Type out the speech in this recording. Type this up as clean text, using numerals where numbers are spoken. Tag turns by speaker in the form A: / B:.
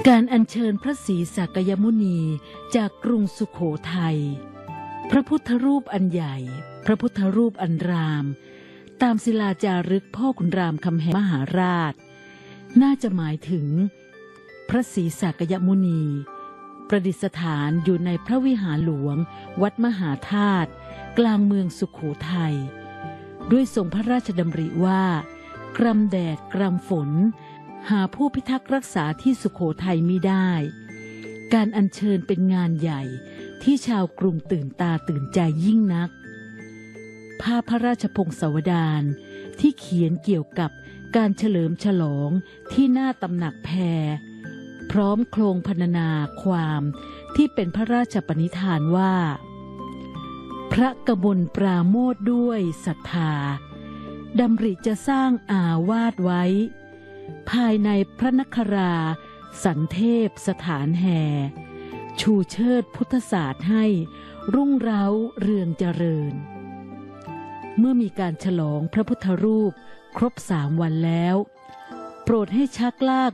A: การอัญเชิญพระศรีสักยมุนีจากกรุงสุโขทัยพระพุทธรูปอันใหญ่พระพุทธรูปอันรามตามศิลาจารึกพ่อขุนรามคำแหงมหาราชน่าจะหมายถึงพระศรีสักยมุนีประดิษฐานอยู่ในพระวิหารหลวงวัดมหาธาตุกลางเมืองสุโขทัยด้วยทรงพระราชดำริว่ากรำแดดกรำฝนหาผู้พิทักษ์รักษาที่สุโขทัยมิได้การอัญเชิญเป็นงานใหญ่ที่ชาวกรุงตื่นตาตื่นใจยิ่งนักภาพพระราชพงศาวดารที่เขียนเกี่ยวกับการเฉลิมฉลองที่หน้าตำหนักแพรพร้อมโครงพรรณนาความที่เป็นพระราชปณิธานว่าพระกมลปราโมทย์ด้วยศรัทธาดำริจะสร้างอาวาสไว้ภายในพระนคราสันเทพสถานแห่ชูเชิดพุทธศาสตร์ให้รุ่งเร้าเรืองเจริญเมื่อมีการฉลองพระพุทธรูปครบ3 วันแล้วโปรดให้ชักลาก